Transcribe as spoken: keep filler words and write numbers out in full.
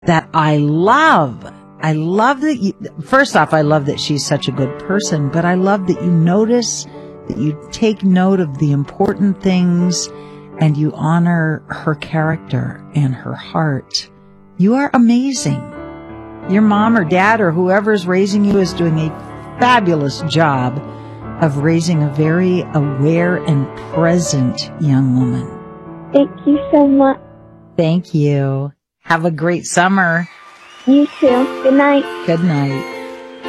that I love. I love that you, first off, I love that she's such a good person, but I love that you notice, that you take note of the important things and you honor her character and her heart. You are amazing. Your mom or dad or whoever's raising you is doing a fabulous job of raising a very aware and present young woman. Thank you so much. Thank you. Have a great summer. You too. Good night. Good night.